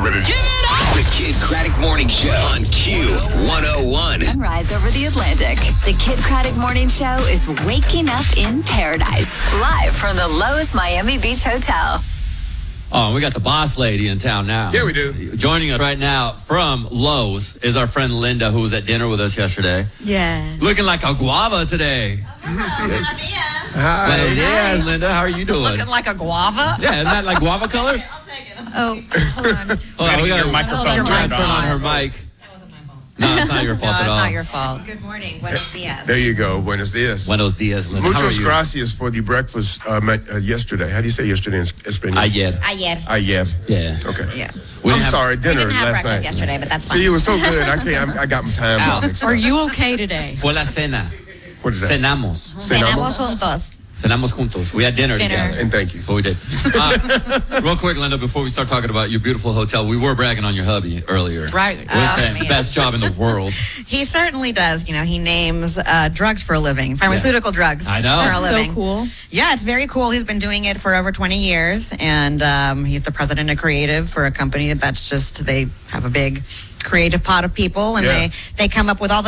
ready. Give it up! The Kid Craddock Morning Show on Q101. Sunrise over the Atlantic. The Kid Craddock Morning Show is waking up in paradise. Live from the Lowe's Miami Beach Hotel. Oh, we got the boss lady in town now. Yeah, we do. Joining us right now from Lowe's is our friend Linda, who was at dinner with us yesterday. Yes. Looking like a guava today. Hi. Buenos dias, Linda. How are you doing? Looking like a guava? Yeah, isn't that like guava color? I'll take it. Oh, hold on. Hold on, we got your microphone turn turned on her mic. That wasn't my fault. No, it's not your fault No, at it's all. not your fault. Good morning. Buenos dias. There you go. Buenos dias. Buenos dias, Linda. How are Muchas you? gracias for the breakfast yesterday. How do you say yesterday in Espanol? Ayer. Ayer. Yeah. Okay. Yeah. We I'm didn't have- sorry, We dinner didn't have last breakfast night. yesterday, but that's fine. See, it was so good. I got my time all mixed Are up. you okay today? Fue la cena. What is that? Cenamos. Cenamos juntos. Cenamos juntos. We had dinner together. And thank you. That's what we did. Real quick, Linda, before we start talking about your beautiful hotel, we were bragging on your hubby earlier. Right. We were saying man. best job in the world. He certainly does. You know, he names drugs for a living, pharmaceutical drugs I know. for a That's living. So cool. Yeah, it's very cool. He's been doing it for over 20 years, and he's the president of creative for a company that's just, they have a big creative pot of people, and Yeah. they come up with all the